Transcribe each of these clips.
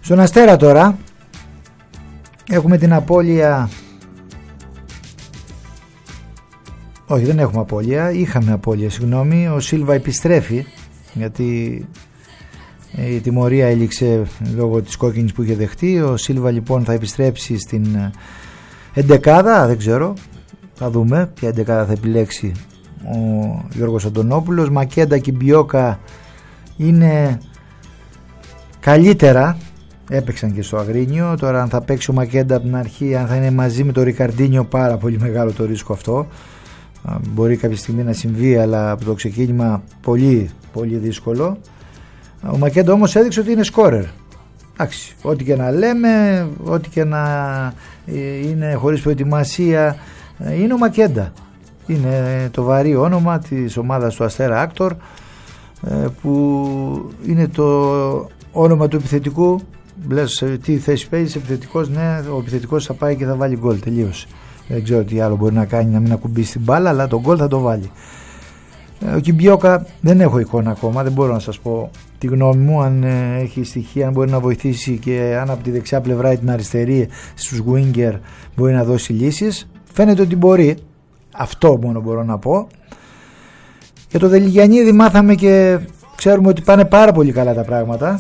Στον Αστέρα τώρα έχουμε την απώλεια. Όχι, δεν έχουμε απώλεια. Είχαμε απώλεια, συγγνώμη. Ο Σίλβα επιστρέφει, γιατί η τιμωρία έληξε λόγω της κόκκινης που είχε δεχτεί. Ο Σίλβα λοιπόν θα επιστρέψει στην εντεκάδα. Δεν ξέρω, θα δούμε ποια εντεκάδα θα επιλέξει ο Γιώργος Αντωνόπουλος. Μακέντα και Μπιόκα είναι καλύτερα, έπαιξαν και στο Αγρίνιο. Τώρα αν θα παίξει ο Μακέντα από την αρχή, αν θα είναι μαζί με το Ρικαρντίνιο, πάρα πολύ μεγάλο το ρίσκο αυτό. Μπορεί κάποια στιγμή να συμβεί, αλλά από το ξεκίνημα πολύ πολύ δύσκολο. Ο Μακέντα όμως έδειξε ότι είναι σκόρερ. Εντάξει, ό,τι και να λέμε, ό,τι και να είναι χωρίς προετοιμασία, είναι ο Μακέντα. Είναι το βαρύ όνομα της ομάδας του Αστέρα Άκτορ, που είναι το όνομα του επιθετικού. Λες τι θέση παίζει, επιθετικός? Ναι, ο επιθετικός θα πάει και θα βάλει γκολ, τελείωσε. Δεν ξέρω τι άλλο μπορεί να κάνει, να μην ακουμπήσει την μπάλα, αλλά τον γκολ θα το βάλει. Ο Κιμπιόκα δεν έχω εικόνα ακόμα, δεν μπορώ να σας πω τη γνώμη μου, αν έχει στοιχεία, αν μπορεί να βοηθήσει και αν από τη δεξιά πλευρά ή την αριστερή στους winger μπορεί να δώσει λύσεις. Φαίνεται ότι μπορεί, αυτό μόνο μπορώ να πω. Για το Δελιγιαννίδη μάθαμε και ξέρουμε ότι πάνε πάρα πολύ καλά τα πράγματα.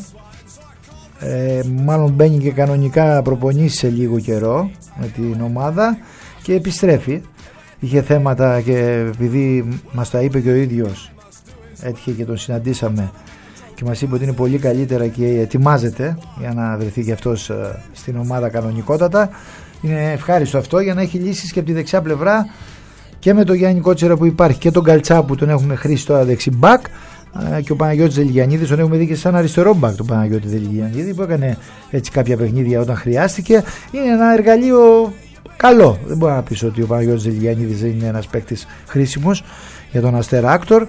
Μάλλον μπαίνει και κανονικά προπονήσει σε λίγο καιρό με την ομάδα και επιστρέφει. Είχε θέματα και επειδή μας τα είπε και ο ίδιος, έτυχε και τον συναντήσαμε και μας είπε ότι είναι πολύ καλύτερα και ετοιμάζεται για να βρεθεί και αυτός στην ομάδα κανονικότατα. Είναι ευχάριστο αυτό για να έχει λύσεις και από τη δεξιά πλευρά, και με τον Γιάννη Κότσερα που υπάρχει και τον Καλτσά που τον έχουμε χρήσει τώρα δεξιμπάκ, και ο Παναγιώτης Δελιγιαννίδης τον έχουμε δει και σαν αριστερό μπακ, τον Παναγιώτη Δελιγιαννίδη, που έκανε έτσι κάποια παιχνίδια όταν χρειάστηκε. Είναι ένα εργαλείο καλό. Δεν μπορεί να πεις ότι ο Παναγιώτης Δελιγιαννίδης δεν είναι ένας παίκτης χρήσιμος για τον Αστέρα Άκτορ.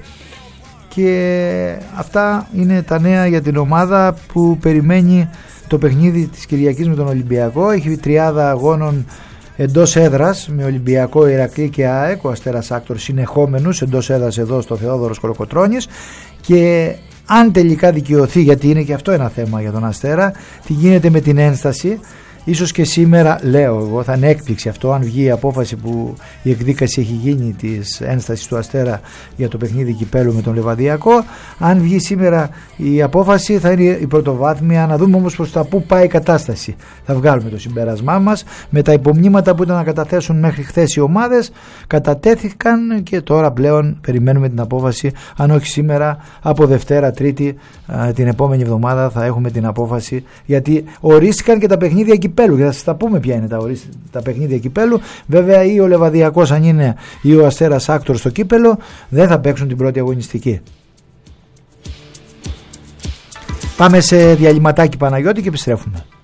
Και αυτά είναι τα νέα για την ομάδα που περιμένει το παιχνίδι της Κυριακής με τον Ολυμπιακό. Έχει τριάδα αγώνων εντός έδρας με Ολυμπιακό, Ηρακλή και ΑΕΚ, ο Αστέρας Άκτορ συνεχόμενους εντός έδρας εδώ στο Θεόδωρος Κολοκοτρώνης. Και αν τελικά δικαιωθεί, γιατί είναι και αυτό ένα θέμα για τον Αστέρα, τι γίνεται με την ένσταση. Ίσως και σήμερα, λέω εγώ, θα είναι έκπληξη αυτό αν βγει η απόφαση που η εκδίκαση έχει γίνει της ένστασης του Αστέρα για το παιχνίδι κυπέλου με τον Λεβαδιακό. Αν βγει σήμερα η απόφαση θα είναι η πρωτοβάθμια. Να δούμε όμως προς τα πού πάει η κατάσταση. Θα βγάλουμε το συμπέρασμά μας με τα υπομνήματα που ήταν να καταθέσουν μέχρι χθες οι ομάδες. Κατατέθηκαν και τώρα πλέον περιμένουμε την απόφαση. Αν όχι σήμερα, από Δευτέρα, Τρίτη, την επόμενη εβδομάδα θα έχουμε την απόφαση, γιατί ορίστηκαν και τα παιχνίδια κυπέλου. Και θα σας τα πούμε ποια είναι τα παιχνίδια κυπέλου. Βέβαια ή ο Λεβαδιακός, αν είναι, ή ο Αστέρας Άκτορ στο κύπελο, δεν θα παίξουν την πρώτη αγωνιστική. Πάμε σε διαλυματάκι, Παναγιώτη, και επιστρέφουμε.